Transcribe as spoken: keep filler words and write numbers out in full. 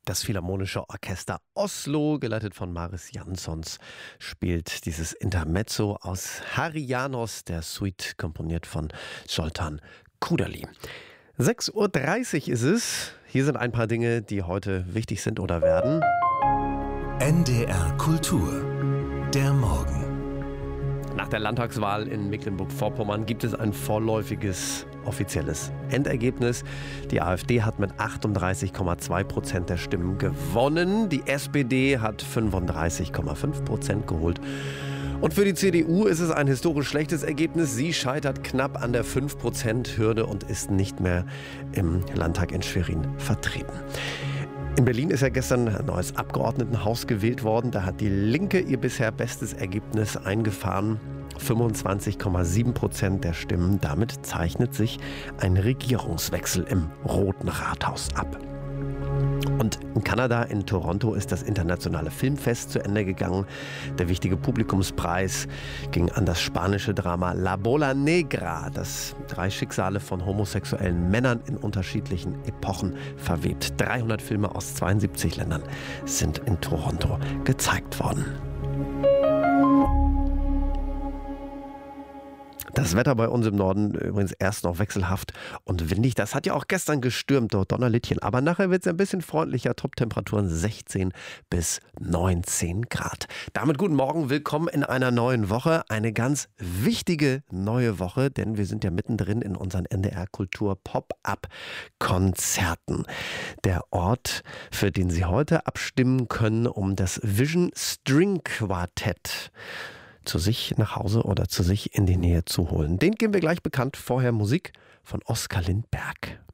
Das Philharmonische Orchester Oslo, geleitet von Maris Jansons, spielt dieses Intermezzo aus Harry Janos, der Suite, komponiert von Zoltán Kodály. sechs Uhr dreißig ist es. Hier sind ein paar Dinge, die heute wichtig sind oder werden. N D R Kultur, der Morgen. Nach der Landtagswahl in Mecklenburg-Vorpommern gibt es ein vorläufiges offizielles Endergebnis. Die AfD hat mit achtunddreißig Komma zwei Prozent der Stimmen gewonnen. Die S P D hat fünfunddreißig Komma fünf Prozent geholt. Und für die C D U ist es ein historisch schlechtes Ergebnis. Sie scheitert knapp an der fünf Prozent Hürde und ist nicht mehr im Landtag in Schwerin vertreten. In Berlin ist ja gestern ein neues Abgeordnetenhaus gewählt worden. Da hat die Linke ihr bisher bestes Ergebnis eingefahren. fünfundzwanzig Komma sieben Prozent der Stimmen. Damit zeichnet sich ein Regierungswechsel im Roten Rathaus ab. Und in Kanada, in Toronto, ist das internationale Filmfest zu Ende gegangen. Der wichtige Publikumspreis ging an das spanische Drama La Bola Negra, das drei Schicksale von homosexuellen Männern in unterschiedlichen Epochen verwebt. dreihundert Filme aus zweiundsiebzig Ländern sind in Toronto gezeigt worden. Das Wetter bei uns im Norden übrigens erst noch wechselhaft und windig. Das hat ja auch gestern gestürmt, dort Donnerlittchen. Aber nachher wird es ein bisschen freundlicher. Top-Temperaturen sechzehn bis neunzehn Grad. Damit guten Morgen, willkommen in einer neuen Woche. Eine ganz wichtige neue Woche, denn wir sind ja mittendrin in unseren N D R Kultur Pop-Up-Konzerten. Der Ort, für den Sie heute abstimmen können, um das Vision String Quartett zu sich nach Hause oder zu sich in die Nähe zu holen. Den geben wir gleich bekannt. Vorher Musik von Oskar Lindberg.